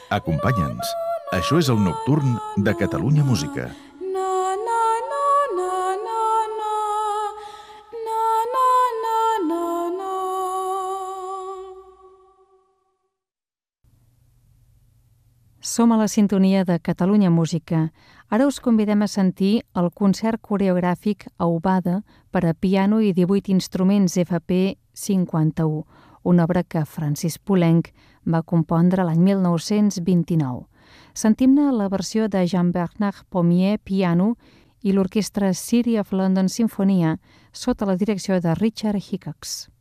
Acompanya'ns. Això és el Nocturn de Catalunya Música. Som a la sintonia de Catalunya Música. Ara us convidem a sentir el concert coreogràfic Aubada per a piano i 18 instruments FP 51, una obra que Francis Poulenc va compondre l'any 1929. Sentim-ne la versió de Jean-Bernard Pommier, piano, i l'orquestra City of London Sinfonia sota la direcció de Richard Hickox.